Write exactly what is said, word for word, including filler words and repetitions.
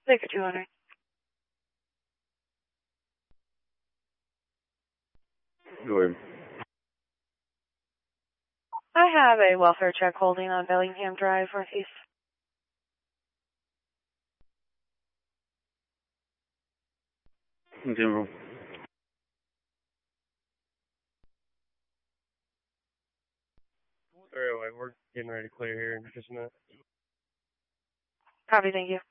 Baker two hundred. Go ahead. I have a welfare check holding on Bellingham Drive, Northeast. General. Anyway, we're getting ready to clear here in just a minute. Copy, thank you.